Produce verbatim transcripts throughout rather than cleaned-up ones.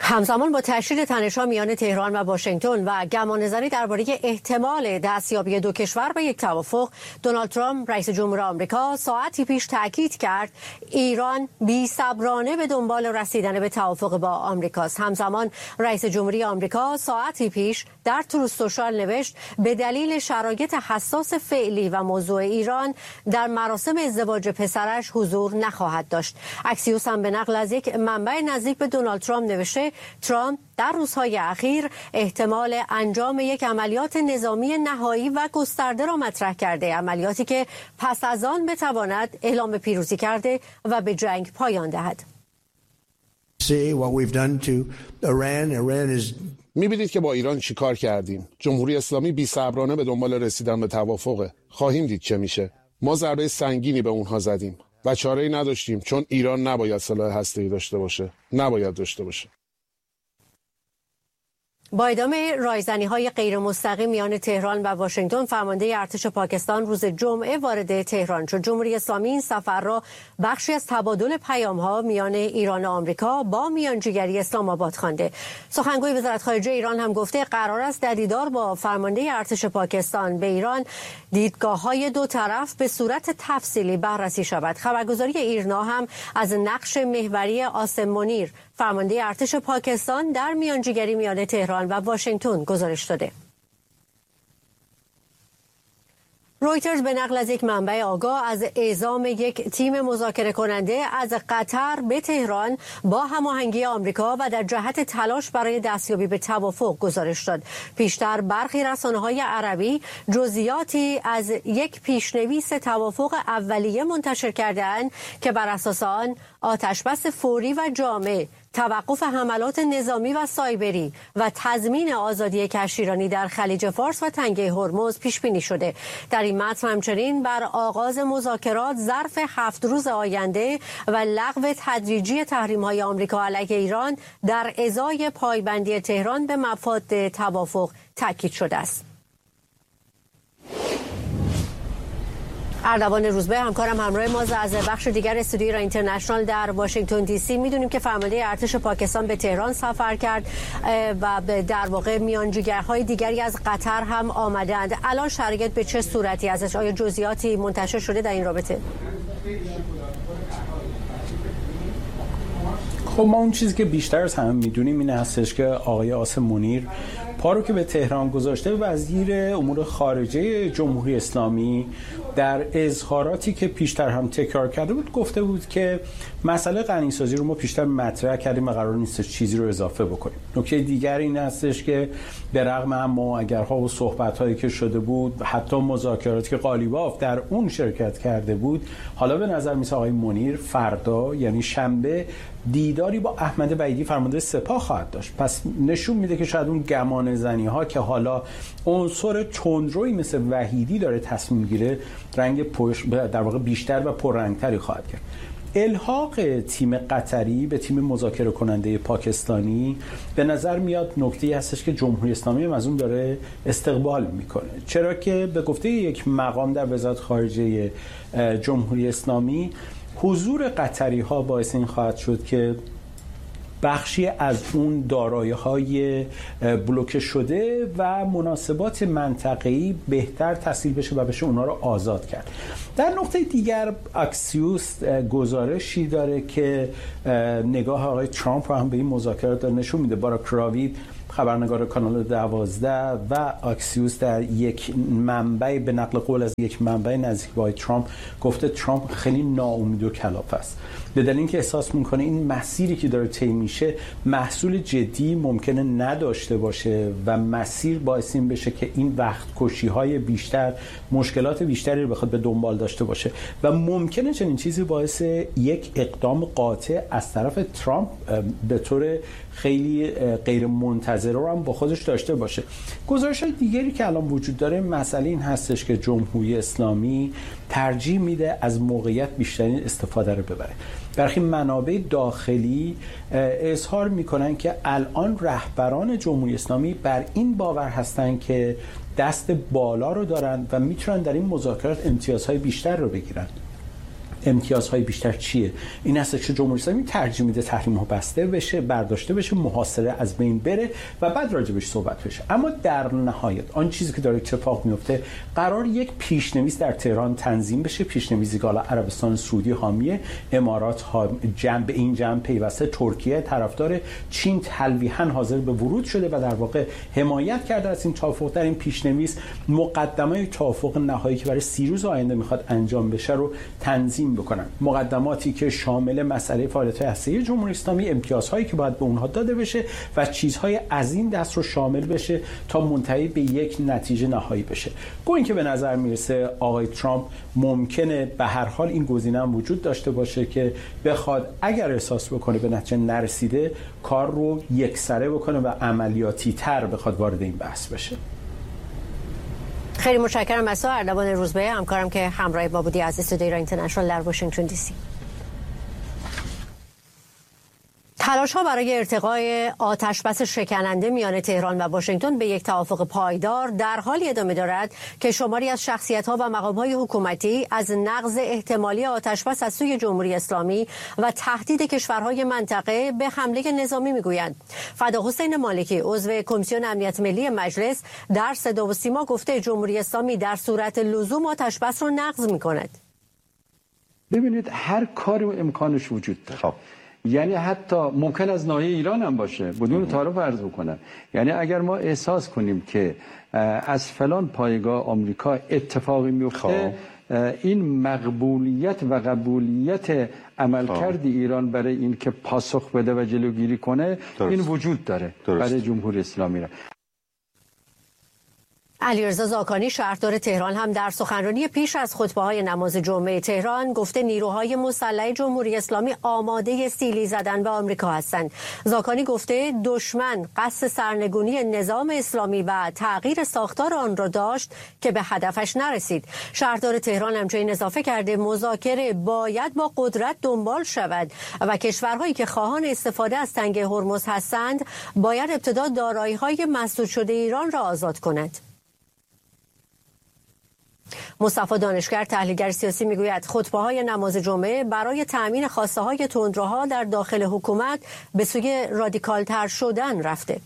همزمان با تشدید تنش‌ها میان تهران و واشنگتن و گمانه‌زنی درباره احتمال دستیابی دو کشور به یک توافق، دونالد ترامپ رئیس جمهور آمریکا ساعتی پیش تاکید کرد ایران بی‌صبرانه به دنبال رسیدن به توافق با آمریکاست. همزمان رئیس جمهوری آمریکا ساعتی پیش در تروث سوشال نوشت به دلیل شرایط حساس فعلی و موضوع ایران در مراسم ازدواج پسرش حضور نخواهد داشت. اکسیوس هم به نقل از یک منبع نزدیک به دونالد ترامپ نوشته ترامپ در روزهای اخیر احتمال انجام یک عملیات نظامی نهایی و گسترده را مطرح کرده، عملیاتی که پس از آن بتواند اعلام پیروزی کرده و به جنگ پایان دهد. می‌بینید که با ایران چیکار کردیم. جمهوری اسلامی بی‌صبرانه به دنبال رسیدن به توافقه. خواهیم دید چه میشه. ما ضربه سنگینی به اونها زدیم و چاره‌ای نداشتیم، چون ایران نباید سلاح هسته‌ای داشته باشه. نباید داشته باشه. با ادامه رایزنی‌های غیر مستقیم میان تهران و واشنگتن، فرمانده ارتش پاکستان روز جمعه وارد تهران شد. جمهوری اسلامی این سفر را بخشی از تبادل پیام‌ها میان ایران و آمریکا با میانجیگری اسلام آباد خوانده. سخنگوی وزارت خارجه ایران هم گفته قرار است در دیدار با فرمانده ارتش پاکستان به ایران دیدگاه‌های دو طرف به صورت تفصیلی بررسی شود. خبرگزاری ایرنا هم از نقش محوری عاصم منیر، فرمانده ارتش پاکستان در میانجیگری میان تهران و واشنگتن گزارش داده. رویترز به نقل از یک منبع آگاه از اعزام یک تیم مذاکره کننده از قطر به تهران با هماهنگی آمریکا و در جهت تلاش برای دستیابی به توافق گزارش داد. پیشتر برخی رسانه‌های عربی جزئیاتی از یک پیشنویس توافق اولیه منتشر کرده‌اند که بر اساس آن آتشبس فوری و جامع، توقف حملات نظامی و سایبری و تضمین آزادی کشتیرانی در خلیج فارس و تنگه هرمز پیش بینی شده. در این متن همچنین بر آغاز مذاکرات ظرف هفت روز آینده و لغو تدریجی تحریم‌های آمریکا علیه ایران در ازای پایبندی تهران به مفاد توافق تاکید شده است. اردوان روزبه همکارم همراه ما از بخش دیگر استودیوی ایران اینترنشنال در واشنگتن دی سی. میدونیم که فرمانده ارتش پاکستان به تهران سفر کرد و در واقع میانجیگرهای دیگری از قطر هم آمدند. الان شرایط به چه صورتی ازش؟ آیا جزئیاتی منتشر شده در این رابطه؟ خب ما اون چیزی که بیشتر از همه میدونیم این هستش که آقای عاصم منیر پا رو که به تهران گذاشته، وزیر امور خارجه جمهوری اسلامی در اظهاراتی که پیشتر هم تکرار کرده بود گفته بود که مسئله غنیسازی رو ما پیشتر مطرح کردیم و قرار نیست چیزی رو اضافه بکنیم. نکته دیگر این هستش که به رغم اما اگرها و صحبت‌هایی که شده بود، حتی مذاکراتی که قالیباف در اون شرکت کرده بود، حالا به نظر میاد آقای منیر فردا یعنی شنبه دیداری با احمد وحیدی فرمانده سپاه خواهد داشت. پس نشون میده که شاید اون گمان زنی ها که حالا عنصر تندرویی مثل وحیدی داره تصمیم میگیره رنگ پشت در واقع بیشتر و پررنگتری خواهد کرد. الحاق تیم قطری به تیم مذاکره کننده پاکستانی به نظر میاد نکته‌ای هستش که جمهوری اسلامی هم از اون داره استقبال میکنه، چرا که به گفته یک مقام در وزارت خارجه جمهوری اسلامی حضور قطری ها باعث این خواهد شد که بخشی از اون دارایی‌های بلوکه شده و مناسبات منطقه‌ای بهتر تسهیل بشه و بشه اونا رو آزاد کرد. در نقطه دیگر اکسیوس گزارشی داره که نگاه آقای ترامپ رو هم به این مذاکرات داره نشون میده. باراک راوید خبرنگار کانال دوازده و اکسیوس در یک منبع به نقل قول از یک منبع نزدیک به ترامپ گفته ترامپ خیلی ناامید و کلافه است، به دلیل اینکه احساس میکنه این مسیری که داره طی میشه محصول جدی ممکنه نداشته باشه و مسیر باعث این بشه که این وقت کشی های بیشتر، مشکلات بیشتری رو بخواد به دنبال داشته باشه و ممکنه چنین چیزی باعث یک اقدام قاطع از طرف ترامپ به طور خیلی غیر منتظره رو هم با خودش داشته باشه. گزارش دیگری که الان وجود داره مسئله این هستش که جمهوری اسلامی ترجیح میده از موقعیت بیشترین استفاده رو ببره. برخی منابع داخلی اظهار میکنن که الان رهبران جمهوری اسلامی بر این باور هستن که دست بالا رو دارن و میتونن در این مذاکرات امتیازهای بیشتر رو بگیرن. امتیازهای بیشتر چیه؟ این است که جمهوری اسلامی ترجیح میده تحریم‌ها بسته بشه، برداشته بشه، محاصره از بین بره و بعد راجبش صحبت بشه. اما در نهایت آن چیزی که داره اتفاق میفته، قرار یک پیشنویس در تهران تنظیم بشه، پیشنویسی که حالا عربستان سعودی حامیه، امارات جنب این جنب پیوسته، ترکیه طرفدار، چین تلویحاً حاضر به ورود شده و در واقع حمایت کرده از این توافق. در این پیشنویس مقدمه توافق نهایی که برای سی روز آینده میخواد انجام بشه رو تنظیم بکنن. مقدماتی که شامل مسئله فعالیت‌های هسته‌ای جمهوری اسلامی، امتیازهایی که باید به اونها داده بشه و چیزهای از این دست رو شامل بشه تا منتهی به یک نتیجه نهایی بشه. گویا که به نظر میرسه آقای ترامپ ممکنه به هر حال این گزینه هم وجود داشته باشه که بخواد اگر احساس بکنه به نتیجه نرسیده کار رو یکسره بکنه و عملیاتی تر بخواد وارد این بحث بشه. خیلی متشکرم از اردوان روزبه، همکارم که همراه ما بودی از استودیو ایران اینترنشنال در واشنگتن دی سی. تلاش‌ها برای ارتقای آتشبس شکننده میان تهران و واشنگتن به یک توافق پایدار در حالی ادامه دارد که شماری از شخصیت‌ها و مقام‌های حکومتی از نقض احتمالی آتشبس از سوی جمهوری اسلامی و تهدید کشورهای منطقه به حمله نظامی میگویند. فداحسین مالکی عضو کمیسیون امنیت ملی مجلس در صدا و سیما گفته جمهوری اسلامی در صورت لزوم آتشبس را نقض می‌کند. ببینید هر کاری و امکانش وجود داره. خب. یعنی حتی ممکن از ناحیه ایران هم باشه، بدون تعارف عرض بکنم. یعنی اگر ما احساس کنیم که از فلان پایگاه آمریکا اتفاقی میفته، این مقبولیت و قبولیت عملکرد ایران برای این که پاسخ بده و جلوگیری کنه درست. این وجود داره درست. برای جمهوری اسلامی را. علیرضا زاکانی شهردار تهران هم در سخنرانی پیش از خطبه‌های نماز جمعه تهران گفته نیروهای مسلح جمهوری اسلامی آماده سیلی زدن به آمریکا هستند. زاکانی گفته دشمن قصد سرنگونی نظام اسلامی و تغییر ساختار آن را داشت که به هدفش نرسید. شهردار تهران همچنین اضافه کرده مذاکره باید با قدرت دنبال شود و کشورهایی که خواهان استفاده از تنگه هرمز هستند باید ابتدا دارایی‌های مسدود شده ایران را آزاد کند. مصطفی دانشگر تحلیلگر سیاسی میگوید خطبه‌های نماز جمعه برای تأمین خواسته‌های تندروها در داخل حکومت به سوی رادیکال‌تر شدن رفته.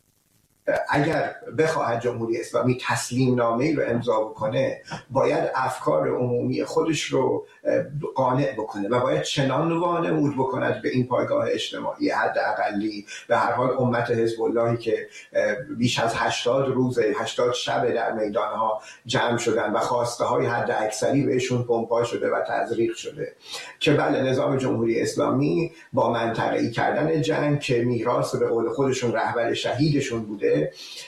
اگر بخواهد جمهوری اسلامی تسلیم نامه‌ای رو امضا بکنه باید افکار عمومی خودش رو قانع بکنه و باید چنان وانمود بکند به این پایگاه اجتماعی حداقلی. به هر حال امت حزب اللهی که بیش از هشتاد روز هشتاد شب در میدانها جمع شدن و خواسته های حد اکثری بهشون پمپا شده و تزریق شده که بله نظام جمهوری اسلامی با منطقه‌ای کردن جنگ که میراث به قول خودشون رهبر شهیدشون بوده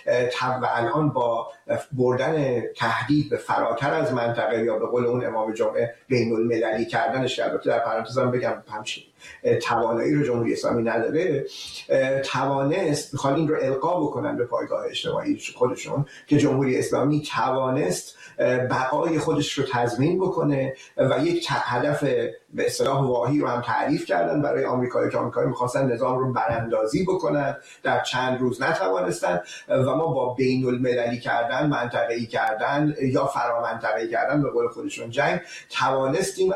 و الان با بردن تهدید به فراتر از منطقه یا به قول اون امام جمعه بین المللی کردنش، البته در پرانتزم بگم همچین توانایی رو جمهوری اسلامی نداره، توانست میخوان این رو القا بکنن به پایگاه اجتماعی خودشون که جمهوری اسلامی توانست بقای خودش رو تضمین بکنه و یک هدف به اصطلاح واهی رو هم تعریف کردن برای آمریکایی که آمریکایی میخواستن نظام رو براندازی بکنن، در چند روز نتوانستن و ما با بین المللی کردن، منطقه‌ای کردن یا فرامنطقه‌ای کردن به قول خودشون جنگ توانستیم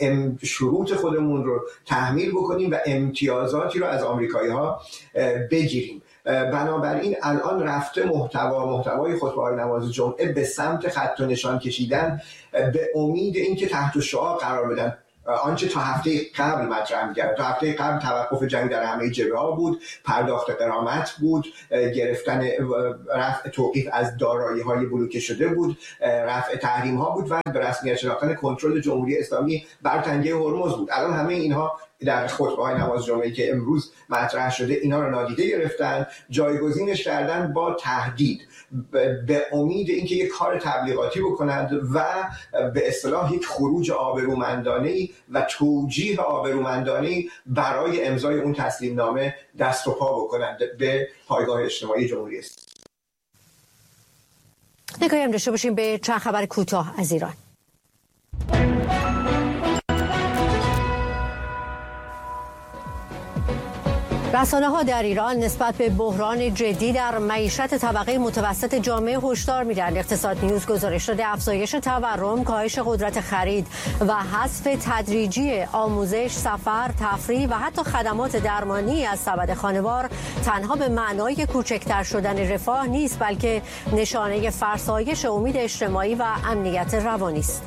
شروط خودمون رو تحمیل بکنیم و امتیازاتی رو از آمریکایی‌ها بگیریم. بنابراین الان رفته محتوا محتوای خطبه‌های نماز جمعه به سمت خط و نشان کشیدن به امید اینکه تحت الشعاع قرار بدن آنچه تا هفته قبل مطرح می‌کرد. تا هفته قبل توقف جنگ در همه جبهه‌ها بود، پرداخت غرامت بود، گرفتن رفع توقیف از دارایی‌های بلوکه شده بود، رفع تحریم‌ها بود و به رسمیت شناختن کنترل جمهوری اسلامی بر تنگه هرمز بود. الان همه اینها در خطبه‌های نماز جمعه‌ای که امروز مطرح شده اینا رو نادیده گرفتن، جایگزینش کردن با تهدید به امید اینکه یک کار تبلیغاتی بکنند و به اصطلاح یک خروج آبرومندانه‌ای و توجیه آبرومندانه‌ای برای امضای اون تسلیم نامه دست و پا بکنند به پایگاه اجتماعی جمهوری اسلامی. نگاهی هم داشته باشیم به چند خبر کوتاه از ایران. رسانه‌ها در ایران نسبت به بحران جدی در معیشت طبقه متوسط جامعه هشدار می‌دهند. اقتصاد نیوز گزارش داده افزایش تورم، کاهش قدرت خرید و حذف تدریجی آموزش، سفر، تفریح و حتی خدمات درمانی از سبد خانوار تنها به معنای کوچکتر شدن رفاه نیست، بلکه نشانه فرسایش امید اجتماعی و امنیت روانی است.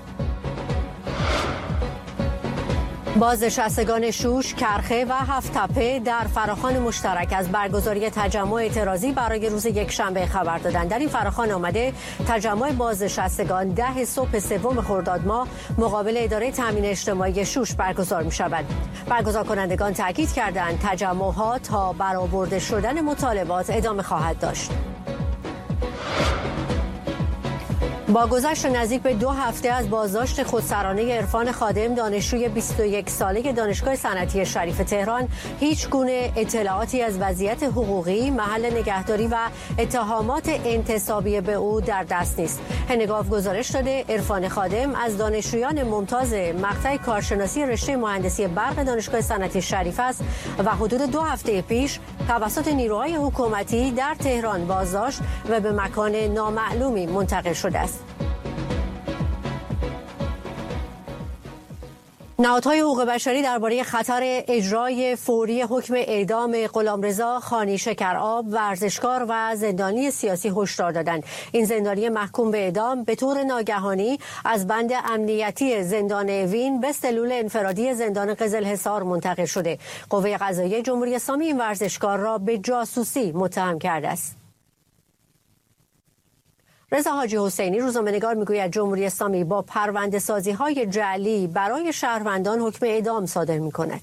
بازنشستگان شوش، کرخه و هفت‌تپه در فراخوان مشترک از برگزاری تجمع اعتراضی برای روز یکشنبه خبر دادند. در این فراخوان آمده تجمع بازنشستگان ده صبح سوم خرداد ماه مقابل اداره تامین اجتماعی شوش برگزار می شود. برگزار کنندگان تاکید کردند تجمعها تا برآورده شدن مطالبات ادامه خواهد داشت. با گذشت نزدیک به دو هفته از بازداشت خودسرانه عرفان خادم، دانشجوی بیست و یک ساله دانشگاه صنعتی شریف تهران، هیچ گونه اطلاعاتی از وضعیت حقوقی، محل نگهداری و اتهامات انتسابی به او در دست نیست. هنگاف گزارش داده عرفان خادم از دانشجویان ممتاز مقطع کارشناسی رشته مهندسی برق دانشگاه صنعتی شریف است و حدود دو هفته پیش توسط نیروهای حکومتی در تهران بازداشت و به مکان نامعلومی منتقل شده است. نهادهای حقوق بشری درباره خطر اجرای فوری حکم اعدام غلامرضا خانی شکرآب، ورزشکار و زندانی سیاسی هشدار دادند. این زندانی محکوم به اعدام به طور ناگهانی از بند امنیتی زندان اوین به سلول انفرادی زندان قزلحصار منتقل شده. قوه قضاییه جمهوری اسلامی این ورزشکار را به جاسوسی متهم کرده است. رضا حاجی حسینی روزنامه‌نگار میگوید جمهوری اسلامی با پرونده سازی های جعلی برای شهروندان حکم اعدام صادر می‌کند.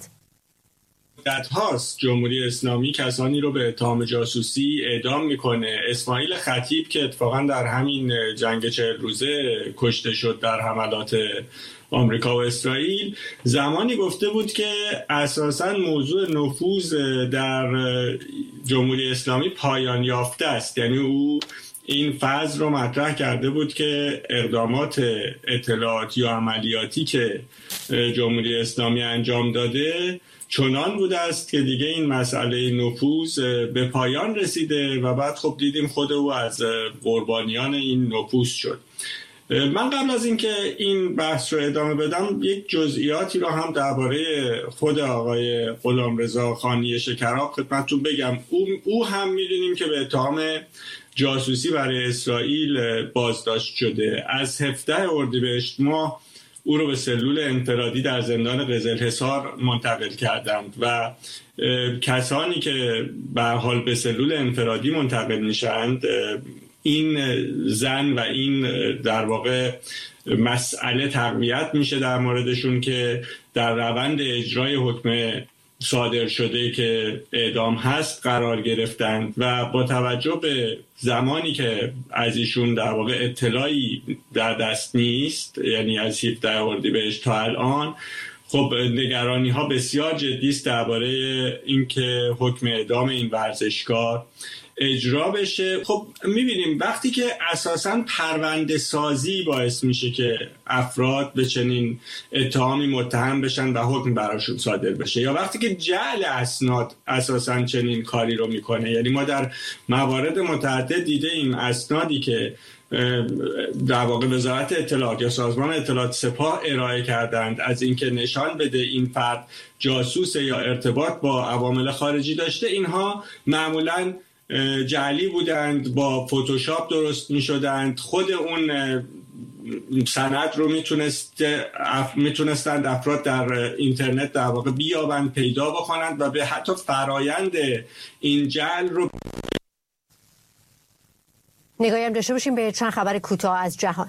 مدت هاست جمهوری اسلامی کسانی رو به اتهام جاسوسی اعدام میکنه. اسماعیل خطیب که اتفاقا در همین جنگ چهل روزه کشته شد در حملات آمریکا و اسرائیل، زمانی گفته بود که اساساً موضوع نفوذ در جمهوری اسلامی پایان یافته است. یعنی او این فاز رو مطرح کرده بود که اقدامات اطلاعاتی یا عملیاتی که جمهوری اسلامی انجام داده چنان بوده است که دیگه این مسئله نفوذ به پایان رسیده و بعد خب دیدیم خود او از قربانیان این نفوذ شد. من قبل از اینکه این بحث رو ادامه بدم یک جزئیاتی رو هم درباره خود آقای غلامرضا خانی شکرآب خدمتتون بگم. او, او هم می‌دونیم که به اتهام جاسوسی برای اسرائیل بازداشت شده. از هفدهم اردیبهشت ماه او رو به سلول انفرادی در زندان قزلحصار منتقل کردند و کسانی که به هر حال به سلول انفرادی منتقل میشند این زن و این در واقع مسئله تقویت میشه در موردشون که در روند اجرای حکم صادر شده که اعدام هست قرار گرفتند و با توجه به زمانی که از ایشون در واقع اطلاعی در دست نیست، یعنی از هفدهم اردیبهشت تا الان، خب نگرانی ها بسیار جدی است درباره اینکه حکم اعدام این ورزشکار اجرا بشه. خب میبینیم وقتی که اساساً پرونده سازی باعث میشه که افراد به چنین اتهامی متهم بشن و حکم براشون صادر بشه، یا وقتی که جعل اسناد اساساً چنین کاری رو میکنه. یعنی ما در موارد متعدد دیده ایم اسنادی که در واقع وزارت اطلاعات یا سازمان اطلاعات سپاه ارائه کردند از اینکه نشان بده این فرد جاسوس یا ارتباط با عوامل خارجی داشته، اینها معمولاً جعلی بودند، با فتوشاپ درست می شدند. خود اون سند رو میتونست میتونستند افراد در اینترنت در واقع بیابند، پیدا بکنند و به حتی فرایند این جعل رو نگاهی هم داشته باشیم به چند خبر کوتاه از جهان.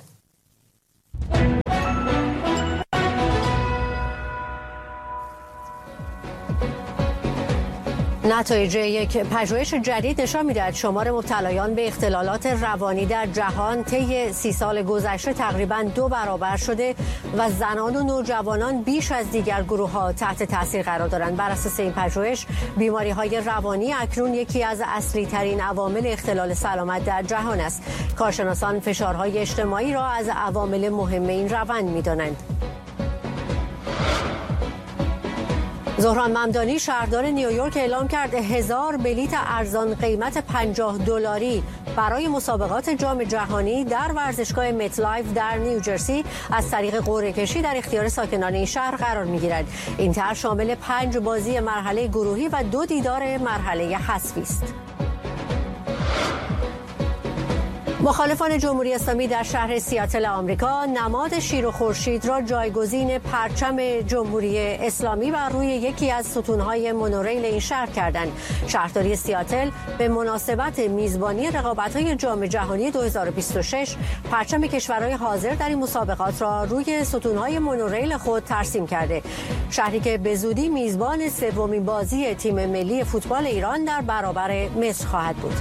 نتایج یک پژوهش جدید نشان می‌دهد شمار مبتلایان به اختلالات روانی در جهان طی سی سال گذشته تقریباً دو برابر شده و زنان و نوجوانان بیش از دیگر گروه‌ها تحت تاثیر قرار دارند. بر اساس این پژوهش بیماری‌های روانی اکنون یکی از اصلی‌ترین عوامل اختلال سلامت در جهان است. کارشناسان فشارهای اجتماعی را از عوامل مهم این روند می‌دانند. زهران ممدانی شهردار نیویورک اعلام کرد هزار بلیت ارزان قیمت پنجاه دلاری برای مسابقات جام جهانی در ورزشگاه مت لایف در نیوجرسی از طریق قرعه کشی در اختیار ساکنان این شهر قرار می‌گیرد. این طرح شامل پنج بازی مرحله گروهی و دو دیدار مرحله حذفی است. مخالفان جمهوری اسلامی در شهر سیاتل آمریکا نماد شیر و خورشید را جایگزین پرچم جمهوری اسلامی بر روی یکی از ستونهای مونوریل این شهر کردند. شهرداری سیاتل به مناسبت میزبانی رقابت‌های جام جهانی دو هزار و بیست و شش پرچم کشورهای حاضر در این مسابقات را روی ستونهای مونوریل خود ترسیم کرده. شهری که به زودی میزبان سومین بازی تیم ملی فوتبال ایران در برابر مصر خواهد بود.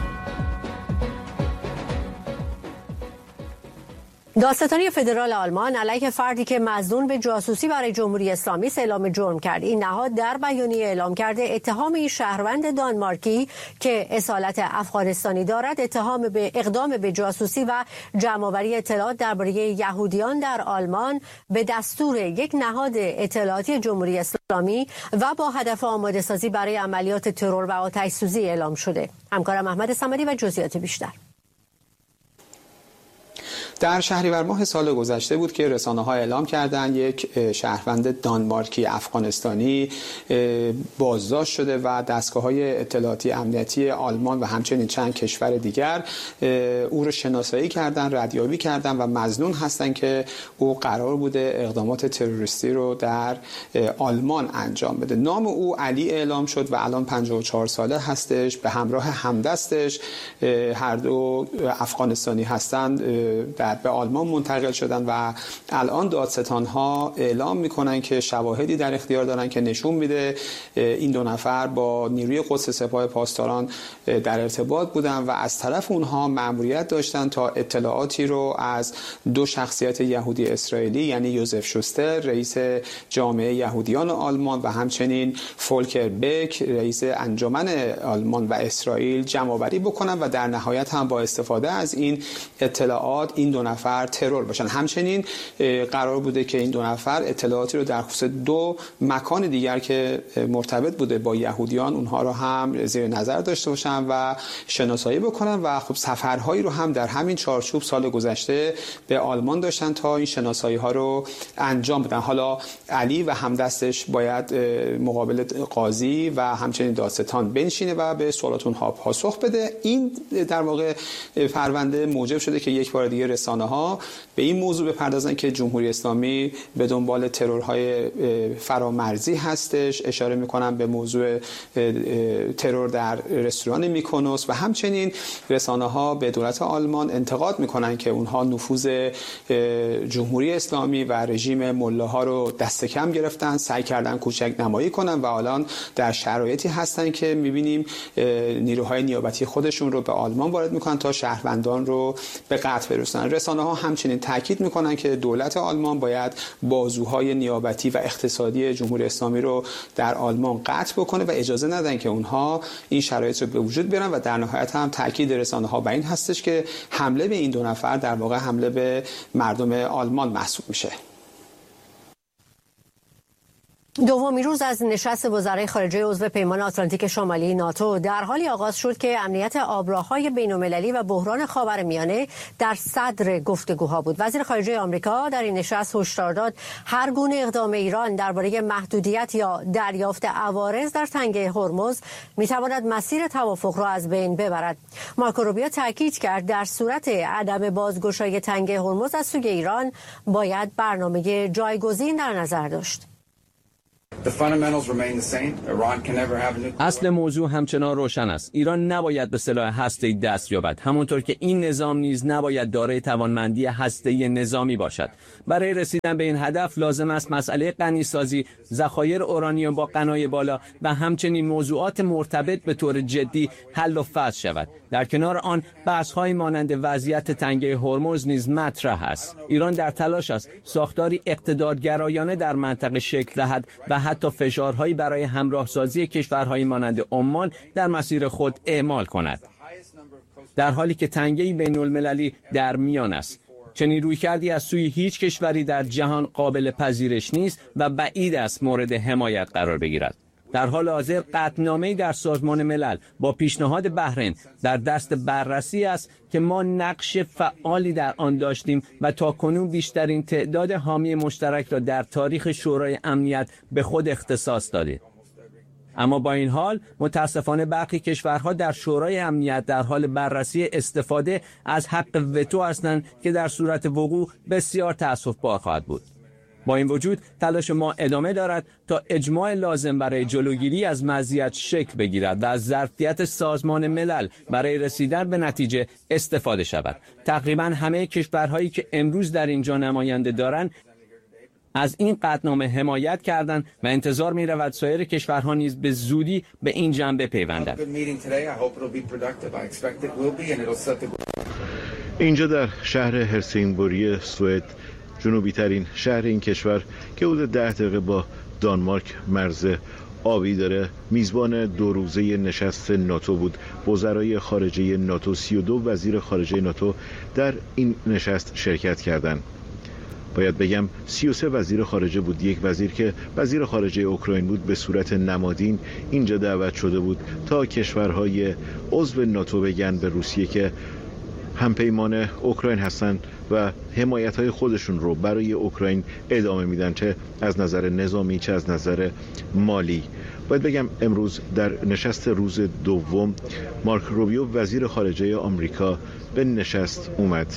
دادستانی فدرال آلمان علیه فردی که مظنون به جاسوسی برای جمهوری اسلامی اعلام جرم کرد. این نهاد در بیانیه اعلام کرده اتهام این شهروند دانمارکی که اصالت افغانستانی دارد اتهام به اقدام به جاسوسی و جمع‌آوری اطلاعات درباره یهودیان در آلمان به دستور یک نهاد اطلاعاتی جمهوری اسلامی و با هدف آماده سازی برای عملیات ترور و آتش‌سوزی اعلام شده. همکارم احمد صمدی و جزئیات بیشتر. در شهریور ماه سال گذشته بود که رسانه‌ها اعلام کردند یک شهروند دانمارکی افغانستانی بازداشت شده و دستگاه‌های اطلاعاتی امنیتی آلمان و همچنین چند کشور دیگر او را شناسایی کردند، ردیابی کردند و مظنون هستند که او قرار بوده اقدامات تروریستی رو در آلمان انجام بده. نام او علی اعلام شد و الان پنجاه و چهار ساله هستش. به همراه همدستش هر دو افغانستانی هستند در به آلمان منتقل شدن و الان دادستان‌ها اعلام میکنن که شواهدی در اختیار دارن که نشون میده این دو نفر با نیروی قدس سپاه پاسداران در ارتباط بودن و از طرف اونها مأموریت داشتن تا اطلاعاتی رو از دو شخصیت یهودی اسرائیلی یعنی یوزف شوستر رئیس جامعه یهودیان آلمان و همچنین فولکر بک رئیس انجمن آلمان و اسرائیل جمع‌آوری بکنن و در نهایت هم با استفاده از این اطلاعات این دو نفر ترور باشن. همچنین قرار بوده که این دو نفر اطلاعاتی رو در خصوص دو مکان دیگر که مرتبط بوده با یهودیان اونها رو هم زیر نظر داشته باشن و شناسایی بکنن و خب سفرهایی رو هم در همین چارچوب سال گذشته به آلمان داشتن تا این شناسایی ها رو انجام بدن. حالا علی و همدستش باید مقابل قاضی و همچنین دادستان بنشینه و به سوالات اونها پاسخ بده. این در واقع پرونده موجب شده که یک بار دیگه رسانه‌ها به این موضوع بپردازن که جمهوری اسلامی به دنبال ترورهای فرامرزی هستش. اشاره میکنن به موضوع ترور در رستوران میکونوس و همچنین رسانه‌ها به دولت آلمان انتقاد میکنن که اونها نفوذ جمهوری اسلامی و رژیم ملاها رو دست کم گرفتن، سعی کردن کوچک نمایی کنن و الان در شرایطی هستن که میبینیم نیروهای نیابتی خودشون رو به آلمان وارد میکنن تا شهروندان رو به قتل برسونن. رسانه‌ها همچنین تاکید میکنن که دولت آلمان باید بازوهای نیابتی و اقتصادی جمهوری اسلامی رو در آلمان قطع بکنه و اجازه ندن که اونها این شرایط رو به وجود بیارن و در نهایت هم تاکید رسانه‌ها بر این هستش که حمله به این دو نفر در واقع حمله به مردم آلمان محسوب میشه. دومین روز از نشست وزرای خارجه عضو پیمان آتلانتیک شمالی ناتو در حالی آغاز شد که امنیت آبراه‌های بین‌المللی و بحران خاورمیانه در صدر گفتگوها بود. وزیر خارجه آمریکا در این نشست هشدار داد هر گونه اقدام ایران درباره محدودیت یا دریافت عوارض در تنگه هرمز می‌تواند مسیر توافق را از بین ببرد. مارکو روبیو تاکید کرد در صورت عدم بازگشایی تنگه هرمز از سوی ایران باید برنامه جایگزین در نظر داشت. اصل موضوع همچنان روشن است. ایران نباید به سلاح هسته‌ای دست یابد، همونطور که این نظام نیز نباید دارای توانمندی هسته‌ای نظامی باشد. برای رسیدن به این هدف لازم است مسئله غنی‌سازی، ذخایر اورانیوم با غنای بالا و همچنین موضوعات مرتبط به طور جدی حل و فصل شود. در کنار آن بحث‌های مانند وضعیت تنگه هرمز نیز مطرح است. ایران در تلاش است ساختاری اقتدارگرایانه در منطقه شکل دهد و حتی فشارهایی برای همراهسازی کشورهای مانند عمان در مسیر خود اعمال کند، در حالی که تنگه بین‌المللی در میان است. چنین رویکردی از سوی هیچ کشوری در جهان قابل پذیرش نیست و بعید است مورد حمایت قرار بگیرد. در حال حاضر قطعنامه‌ای در سازمان ملل با پیشنهاد بحرین در دست بررسی است که ما نقش فعالی در آن داشتیم و تاکنون بیشترین تعداد حامی مشترک را در تاریخ شورای امنیت به خود اختصاص دادیم. اما با این حال متاسفانه برخی کشورها در شورای امنیت در حال بررسی استفاده از حق وتو هستند که در صورت وقوع بسیار تأسف‌بار خواهد بود. با این وجود تلاش ما ادامه دارد تا اجماع لازم برای جلوگیری از مزیت شکل بگیرد و از ظرفیت سازمان ملل برای رسیدن به نتیجه استفاده شود. تقریبا همه کشورهایی که امروز در اینجا نماینده دارند از این قطعنامه حمایت کردند و انتظار می رود سایر کشورها نیز به زودی به این جنبه پیوندند. اینجا در شهر هلسینگبوری سوئد، جنوبی ترین شهر این کشور که حدود ده دقیقه با دانمارک مرز آبی داره، میزبان دو روزه نشست ناتو بود. وزرای خارجه ناتو، سی و دو وزیر خارجه ناتو در این نشست شرکت کردند. باید بگم سی و سه وزیر خارجه بود. یک وزیر که وزیر خارجه اوکراین بود به صورت نمادین اینجا دعوت شده بود تا کشورهای عضو ناتو بگن به روسیه که همپیمان اوکراین هستن و حمایت‌های خودشون رو برای اوکراین ادامه میدن، چه از نظر نظامی چه از نظر مالی. باید بگم امروز در نشست روز دوم مارک روبیو وزیر خارجه آمریکا به نشست اومد.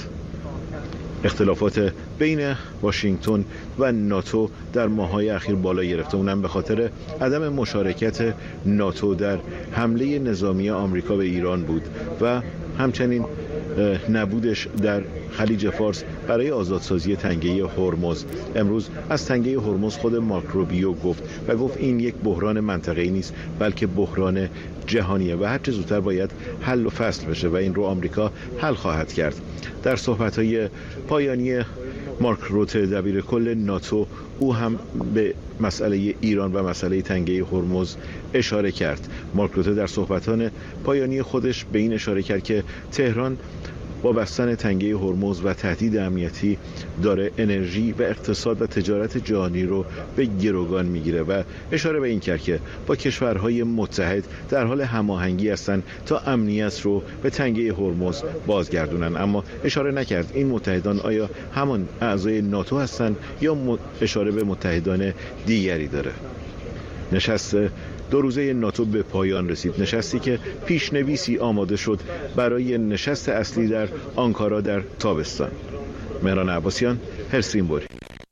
اختلافات بین واشنگتن و ناتو در ماه‌های اخیر بالا گرفته، اونم به خاطر عدم مشارکت ناتو در حمله نظامی آمریکا به ایران بود و همچنین نبودش در خلیج فارس برای آزادسازی تنگه هرمز. امروز از تنگه هرمز خود مارک روبیو گفت و گفت این یک بحران منطقه‌ای نیست بلکه بحران جهانیه و هر چه زودتر باید حل و فصل بشه و این رو آمریکا حل خواهد کرد. در صحبت‌های پایانی مارک روته دبیر کل ناتو، او هم به مسئله ایران و مسئله تنگه هرمز اشاره کرد. مارک روته در صحبتان پایانی خودش به این اشاره کرد که تهران با بستن تنگه هرمز و تهدید امنیتی داره انرژی و اقتصاد و تجارت جهانی رو به گروگان میگیره و اشاره به این کرد که با کشورهای متحد در حال هماهنگی هستند تا امنیت رو به تنگه هرمز بازگردونن. اما اشاره نکرد این متحدان آیا همان اعضای ناتو هستند یا اشاره به متحدان دیگری داره. نشست دو روزه ناتو به پایان رسید، نشستی که پیشنویسی آماده شد برای نشست اصلی در آنکارا در تابستان. مهران عباسیان، هلسینگبوری.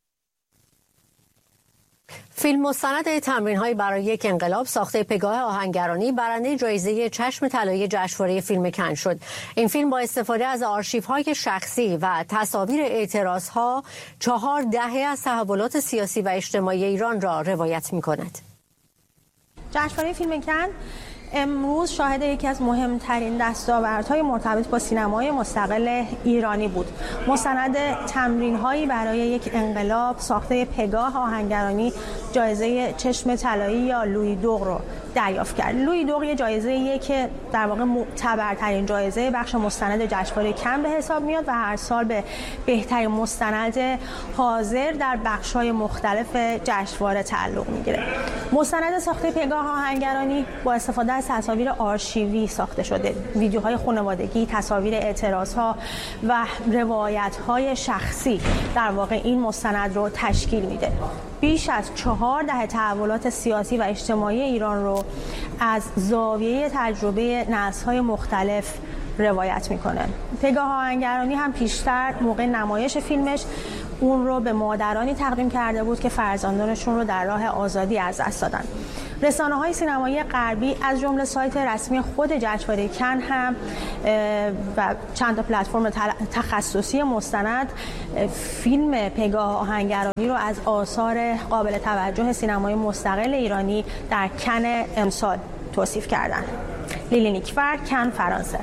فیلم مستند تمرین‌های برای یک انقلاب ساخته پگاه آهنگرانی برنده جایزه چشم طلایی جشنواره فیلم کن شد. این فیلم با استفاده از آرشیوهای شخصی و تصاویر اعتراضها چهار دهه از تحولات سیاسی و اجتماعی ایران را روایت می‌کند. جشنواره فیلم کن امروز شاهد یکی از مهمترین دستاوردهای مرتبط با سینمای مستقل ایرانی بود. مستند تمرین‌هایی برای یک انقلاب ساخته پگاه آهنگرانی جایزه چشم طلایی یا لویی دور رو دریافت کرد. لویی دور یه جایزه‌ایه که در واقع معتبرترین جایزه بخش مستند جشنواره کن به حساب میاد و هر سال به بهترین مستند حاضر در بخش‌های مختلف جشنواره تعلق میگیره. مستند ساخته پگاه آهنگرانی با استفاده از تصاویر آرشیوی ساخته شده، ویدیوهای خانوادگی، تصاویر اعتراضها و روایت‌های شخصی در واقع این مستند رو تشکیل میده. بیش از چهار دهه تحولات سیاسی و اجتماعی ایران رو از زاویه تجربه نسل‌های مختلف روایت میکنه. پگاه آهنگرانی هم پیشتر موقع نمایش فیلمش اون رو به مادرانی تقدیم کرده بود که فرزندانشون رو در راه آزادی از دست دادن. رسانه‌های سینمایی غربی از جمله سایت رسمی خود جشنواره کن هم و چند تا پلتفرم تخصصی مستند فیلم پگاه آهنگرانی رو از آثار قابل توجه سینمای مستقل ایرانی در کن امسال توصیف کردن. لیلی نیکفر، کن، فرانسه.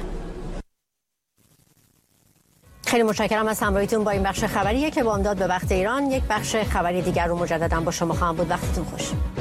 خیلی متشکرم از همراهیتون با این بخش خبریه که بامداد به وقت ایران. یک بخش خبری دیگر رو مجددا با شما خواهم بود. وقتتون خوش.